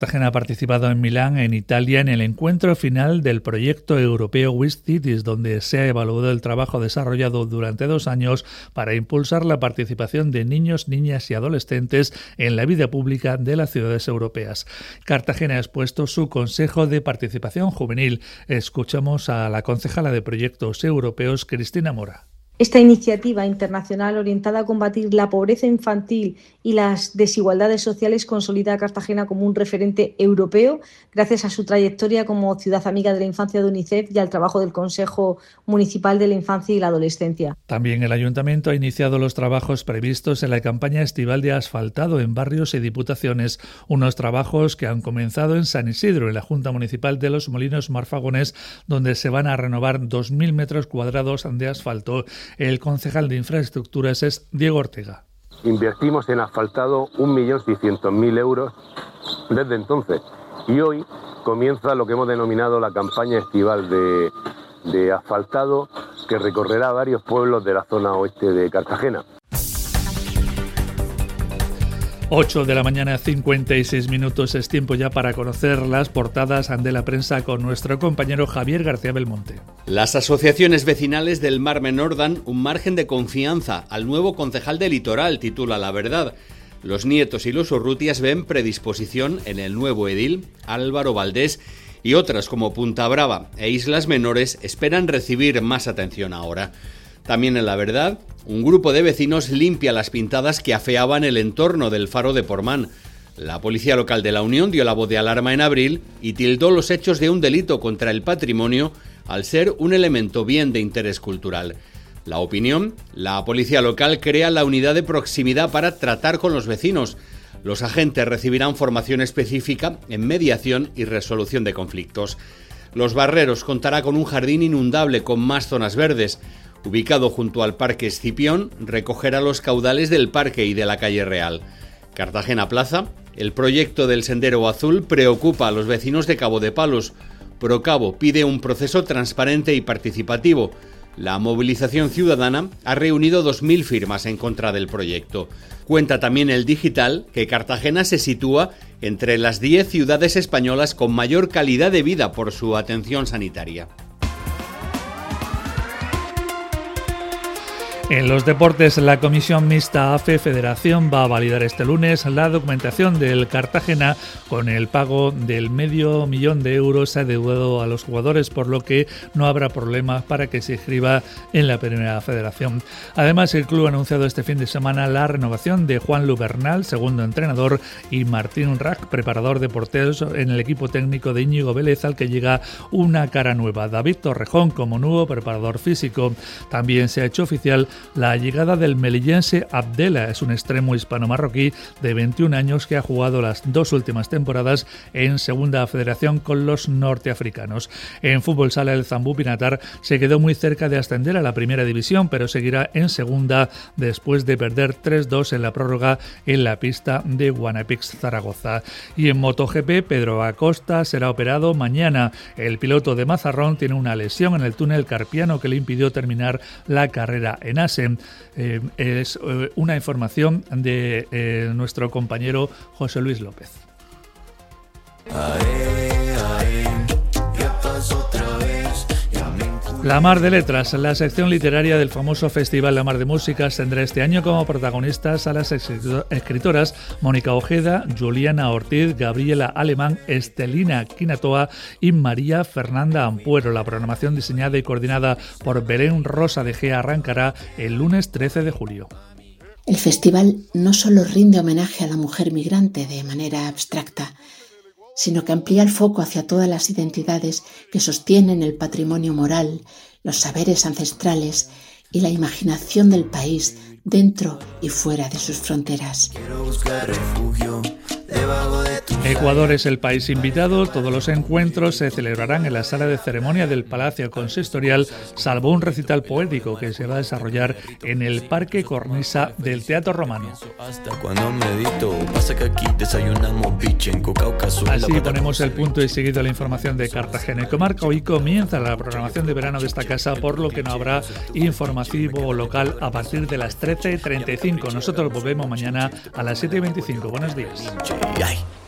Cartagena ha participado en Milán, en Italia, en el encuentro final del proyecto europeo WIS Cities, donde se ha evaluado el trabajo desarrollado durante 2 años para impulsar la participación de niños, niñas y adolescentes en la vida pública de las ciudades europeas. Cartagena ha expuesto su Consejo de Participación Juvenil. Escuchamos a la concejala de Proyectos Europeos, Cristina Mora. Esta iniciativa internacional orientada a combatir la pobreza infantil y las desigualdades sociales consolida a Cartagena como un referente europeo gracias a su trayectoria como ciudad amiga de la infancia de UNICEF y al trabajo del Consejo Municipal de la Infancia y la Adolescencia. También el Ayuntamiento ha iniciado los trabajos previstos en la campaña estival de asfaltado en barrios y diputaciones, unos trabajos que han comenzado en San Isidro, en la Junta Municipal de Los Molinos Marfagones, donde se van a renovar 2.000 metros cuadrados de asfalto. El concejal de Infraestructuras es Diego Ortega. Invertimos en asfaltado 1.600.000 euros desde entonces y hoy comienza lo que hemos denominado la campaña estival de asfaltado, que recorrerá varios pueblos de la zona oeste de Cartagena. 8 de la mañana, 56 minutos. Es tiempo ya para conocer las portadas de la prensa con nuestro compañero Javier García Belmonte. Las asociaciones vecinales del Mar Menor dan un margen de confianza al nuevo concejal de Litoral, titula La Verdad. Los Nietos y los Urrutias ven predisposición en el nuevo edil, Álvaro Valdés, y otras como Punta Brava e Islas Menores esperan recibir más atención ahora. También en La Verdad, un grupo de vecinos limpia las pintadas que afeaban el entorno del faro de Portmán. La Policía Local de la Unión dio la voz de alarma en abril y tildó los hechos de un delito contra el patrimonio al ser un elemento bien de interés cultural. La Opinión, la Policía Local crea la unidad de proximidad para tratar con los vecinos. Los agentes recibirán formación específica en mediación y resolución de conflictos. Los Barreros contará con un jardín inundable con más zonas verdes. Ubicado junto al Parque Escipión, recogerá los caudales del parque y de la calle Real. Cartagena Plaza, el proyecto del Sendero Azul preocupa a los vecinos de Cabo de Palos. Procabo pide un proceso transparente y participativo. La movilización ciudadana ha reunido 2.000 firmas en contra del proyecto. Cuenta también El Digital que Cartagena se sitúa entre las 10 ciudades españolas con mayor calidad de vida por su atención sanitaria. En los deportes, la Comisión Mixta AFE-Federación va a validar este lunes la documentación del Cartagena con el pago del $500.000 de euros adeudado a los jugadores, por lo que no habrá problemas para que se inscriba en la primera federación. Además, el club ha anunciado este fin de semana la renovación de Juanlu Bernal, segundo entrenador, y Martín Rack, preparador de porteros, en el equipo técnico de Íñigo Vélez, al que llega una cara nueva, David Torrejón, como nuevo preparador físico. También se ha hecho oficial la llegada del melillense Abdela. Es un extremo hispano-marroquí de 21 años que ha jugado las 2 últimas temporadas en segunda federación con los norteafricanos. En fútbol sala, el Zambú Pinatar se quedó muy cerca de ascender a la primera división, pero seguirá en segunda después de perder 3-2 en la prórroga en la pista de Guanapix Zaragoza. Y en MotoGP, Pedro Acosta será operado mañana. El piloto de Mazarrón tiene una lesión en el túnel carpiano que le impidió terminar la carrera en Asen. Es una información de nuestro compañero José Luis López. La Mar de Letras, la sección literaria del famoso Festival La Mar de Músicas, tendrá este año como protagonistas a las escritoras Mónica Ojeda, Juliana Ortiz, Gabriela Alemán, Estelina Quinatoa y María Fernanda Ampuero. La programación diseñada y coordinada por Belén Rosa de Gea arrancará el lunes 13 de julio. El festival no solo rinde homenaje a la mujer migrante de manera abstracta, sino que amplía el foco hacia todas las identidades que sostienen el patrimonio moral, los saberes ancestrales y la imaginación del país dentro y fuera de sus fronteras. Ecuador es el país invitado. Todos los encuentros se celebrarán en la sala de ceremonia del Palacio Consistorial, salvo un recital poético que se va a desarrollar en el Parque Cornisa del Teatro Romano. Así ponemos el punto y seguido a la información de Cartagena y comarca. Hoy comienza la programación de verano de esta casa, por lo que no habrá informativo local a partir de las 13:35. Nosotros volvemos mañana a las 7:25. Buenos días.